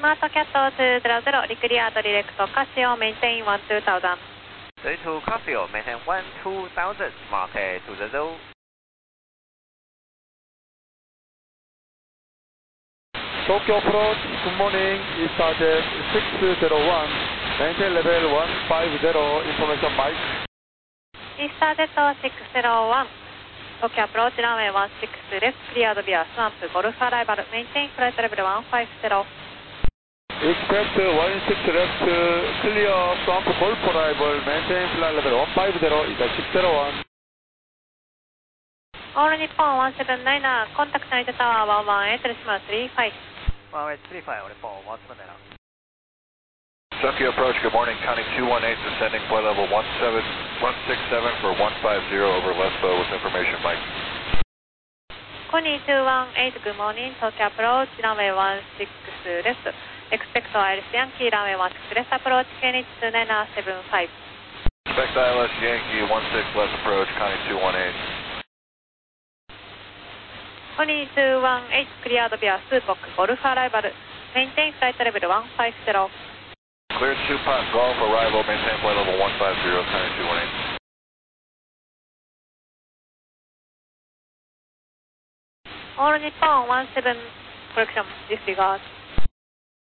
スマートキャット200、リクリアードリレクト、カシオ、メインテイン12000。 32 Casio, maintain 12000, Mark 200. Tokyo approach, good morning, East Target 601, maintain level 150, information Mike. イースタージェット601、東京アプローチランウェイ16です。クリアードビアスワンプ、ゴルフアライバル、メインテインフライトレベル150。 Expect 16 left, clear swamp golf arrival, maintain flight level 150, is 601. オール日本179、コンタクトナイトタワー118、デシマル35。 1835, 俺ポン、179. Tokyo approach, good morning, counting 218, descending flight level 167 for 150 over Lesbo with information Mike. コニー218、グッモーニング、東京アプローチランウェイ16です。エクスペクトアイリスヤンキーランウェイ16です。アプローチ系に2775。 Expect ILS Yankee 16 left approach, counting 218. コニー218、クリアードビアスーポック、ゴルフアライバル、メインテインフライトレベル150。 Cleared Supot Golf arrival, maintain flight level 150, counting 218. オール日本17、コレクション、ディスリガード。